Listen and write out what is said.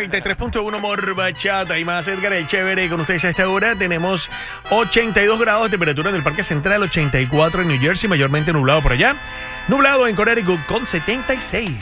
93.1 More Bachata y más. Edgar el Chévere con ustedes a esta hora. Tenemos 82 grados de temperatura en el Parque Central, 84 en New Jersey, mayormente nublado por allá. Nublado en Connecticut con 76.